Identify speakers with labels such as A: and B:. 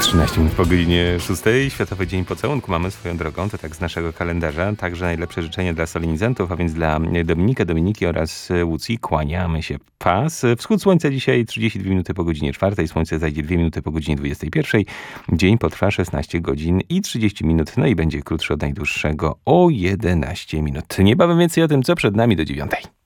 A: 13 minut po godzinie 6. Światowy Dzień Pocałunku mamy swoją drogą, to tak z naszego kalendarza. Także najlepsze życzenia dla solenizantów, a więc dla Dominiki oraz Łucji. Kłaniamy się pas. Wschód słońca dzisiaj 32 minuty po godzinie 4. Słońce zajdzie 2 minuty po godzinie 21. Dzień potrwa 16 godzin i 30 minut. No i będzie krótszy od najdłuższego o 11 minut. Niebawem więcej o tym, co przed nami do 9.